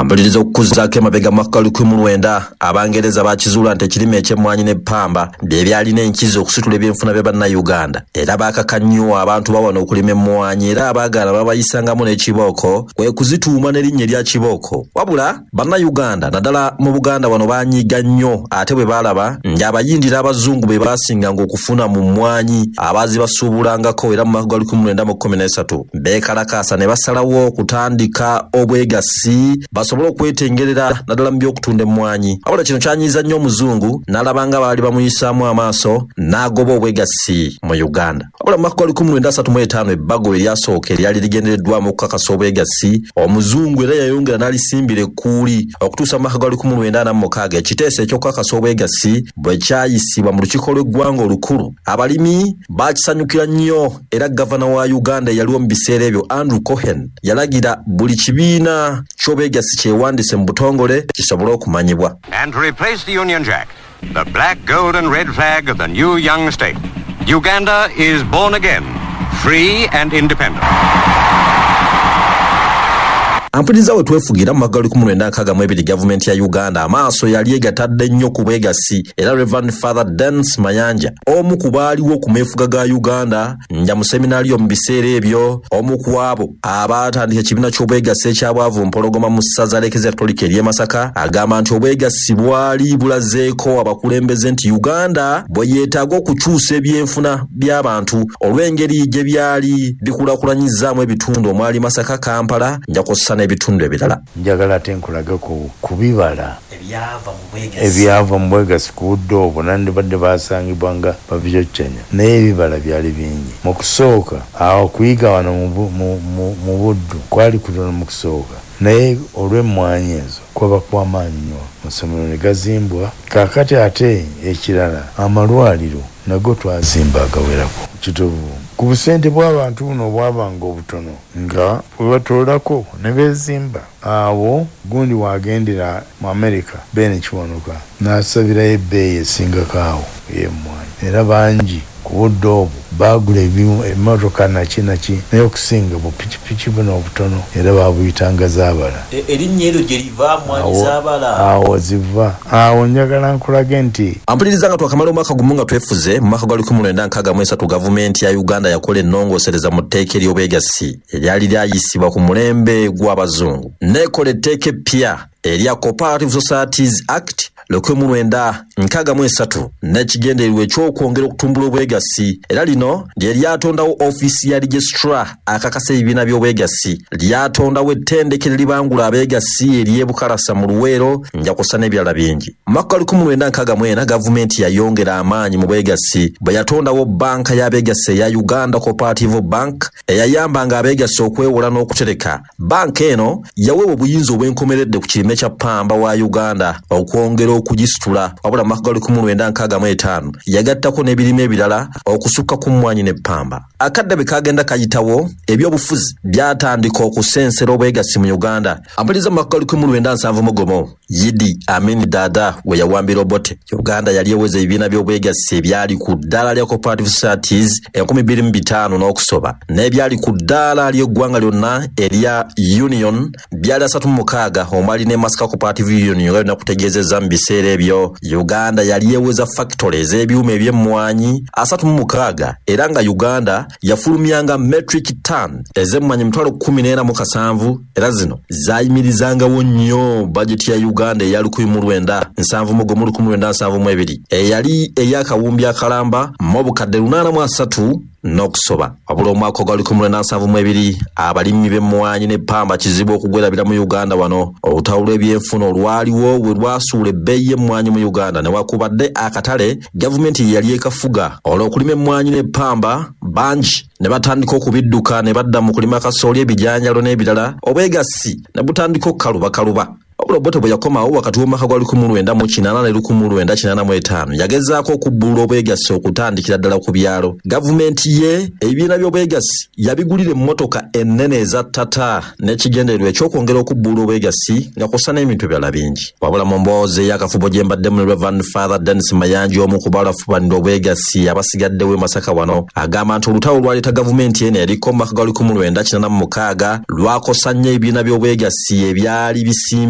Ampuliriza okukuzaako emabega mu mwaka 1900 Abangereza bakizuula nti ekirime eky'emmwanyi n'eppamba bye byalina enkizo okusitula ebyenfuna bya bannayuganda era baakaka nnyo abantu bawana okulima emmwanyi era abaagala babayisangamu n'ekibooko kwe kuzituuma n'erinnya erya kibooko. Wabula bannayuganda naddala mu Buganda wano baanyiiga nnyo ate bwe baalaba ng'abayindira abazungu be baasinganga okufuna mu mmwanyi abaazibasuubulangako era mu mwaka 1913 beekalakaasa ne basalawo okutandika obwegassi basobole okwetengerera naddala mu by'okutunda emmwanyi. Wabula kino kyanyiiza nnyo omuzungu n'alaba nga baali bamuyisaamu amaaso n'agoba obwegassi mu Uganda. Wabula mu mwaka 1935 ebbago eryasooka eryali ligendereddwamu okukakasa obwegassi omuzungu era yayongera n'alisimbira ekkuuli okutuusa mu mwaka 1946 ekiteeso eky'okukakasa obwegassi bwe kyayisibwa mu lukiiko lw'eggwanga olukulu. Abalimi baakisanyukira nnyo era gavana wa Uganda eyaliwo mu biseera ebyo Andrew Cohen yalagira buli kibiina ky'obwegassi kyewandise mu butongole kisobole okumanyibwa. And to replace the Union Jack, the black, gold and red flag of the new young state, Uganda is born again, free and independent. Ampuliriza we twefugira mu mwaka 1962 gavumenti ya Uganda amaaso yali egatadde nnyo ku bwegassi era Reverend Father Dennis Mayanja omu ku baaliwo ku meefuga ga Uganda nja mu seminario mu biseera ebyo omu ku abo abaatandika ekibiina ky'obwegassi ekyabwavu mpologoma mu ssaza Lekezia Katolika ery'e Masaka agamba nti obwegassi bwali bulazeeko abakulembeze nti Uganda bwe yeetaaga okukyusa ebyenfuna by'abantu olw'engeri gye byali bikulaakulanyizaamu ebitundu omwali Masaka, Kampala njakossa n'ebitundu ebirala. Njagala ate nkulaga ku bibala ebyava mu bwegassi ku budde obwo nandibadde baasangibwa nga babyoccanya naye ebibala byali bingi. Mu kusooka awo kuyiga wano mu buddu kwali kutono mu kusooka naye olw'emmwanyi ezo kwaba kw'amaanyi nnyo amasomero ne gazimbwa. Kaakati ate ekirala amalwaliro nago twazimba agawerako kitovu ku busente bw'abantu buno bwabanga obutono nga bwe batoolako ne beezimba. Awo gundi waagendera mu Amerika Bene Kiwanuka n'asabirayo ebbeeyi esingako awo ey'emmwanyi era bangi ku budde obwo baagula emmotoka naki naye okusinga bupikipiki buno obutono era baabuyitanga zaabala. Erinnya eryo gye liva mmwanyi zaabala awo ziva awo. Njagala nkulage nti ampuliriza nga twakamala omwaka gumu nga twefuze mu mwaka 1963 gavumenti ya Uganda yakola ennongoosereza mu tteeka ery'obwegassi eryali lyayisibwa ku mulembe gw'abazungu n'ekola etteeka eppya erya Cooperative Societies Act 1963 n'ekigendererwa eky'okwongera okutumbula obwegassi era lino lye lyatondawo ofiisi ya registrar akakasa ebibiina by'obwegassi lyatondawo ettendekero libangula abeegassi ery'ebukalasa mu Luweero njakosa n'ebirala bingi. Mu mwaka 1964 gavumenti yayongera amaanyi mu bwegassi bwe yatondawo banka y'abeegassi eya Uganda Cooperative Bank eyayambanga abeegassi okwewola n'okutereka. Banka eno yaweebwa obuyinza obw'enkomeredde ku kirime kya ppamba wa Uganda okwongera okugisitula. Wabula mu mwaka 1965 yagattako n'ebirime ebirala okusukka ku mmwanyi n'eppamba. Akadde bwe kagenda kayitawo ebyobufuzi byatandika okusensera obwegassi mu Uganda. Ampuliriza mu mwaka 1970 Idi Amin Dada we yawambira Obote Uganda yali eweza ebibiina by'obwegassi ebyali ku ddaala lya Cooperative Societies 2500 n'okusoba n'ebyali ku ddaala ly'eggwanga lyonna erya Union byali 36 omwali ne Masaka Cooperative Union nga byonna kutegeezezza mu biseera ebyo Uganda yali eweza factory ez'ebyuma eby'emmwanyi 36 era nga Uganda yafulumyanga metric ton ez'emmwanyi 14,700 era zino zaayimirizangawo nnyo bajeti ya Uganda eya 1972 eyali ey'akawumbi akalamba mu bukadde 83 n'okusoba. Wabula omwaka gwa 1972 abalimi b'emmwanyi n'eppamba kizibu okugwerabira mu Uganda wano olutawulo ebyenfuna olwaliwo we lwasuula ebbeeyi y'emmwanyi mu Uganda newakubadde akatale gavumenti yali ekafuga olw'okulima emmwanyi n'eppamba bangi ne batandika okubidduka ne badda mu kulima kasooli ebijanjalo n'ebirala obwegassi ne butandika okukaluba. Wabula Obote bwe yakomawo wakati w'omwaka gwa 1980 ne 1985 yagezaako okubbulula obwegassi okutandikira ddala ku byalo. Gavumenti ye ebibiina by'obwegassi yabigulira emmotoka ennene eza ttata n'ekigendererwa ekyokwongera okubbulula obwegassi nga kw'ossa n'ebintu ebirala bingi. Wabula mu mboozi ey'akafubo gye mbaddemu ne Reverend Father Dennis Mayanja omu ku baalafubanira obwegassi abasigaddewo e Masaka wano agamba nti olutawo lwaleeta gavumenti eno eriko mu mwaka gwa 1986 lwakosa nnyo ebibiina by'obwegassi ebyali bisimba